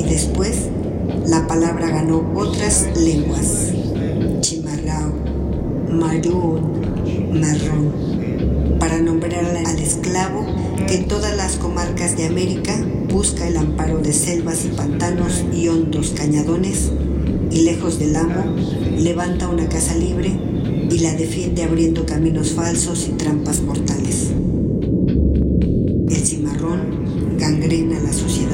y después la palabra ganó otras lenguas: chimarrao, mayún, marrón, para nombrar al esclavo que en todas las comarcas de América busca el amparo de selvas y pantanos y hondos cañadones, y lejos del amo levanta una casa libre y la defiende abriendo caminos falsos y trampas mortales. El cimarrón gangrena la sociedad.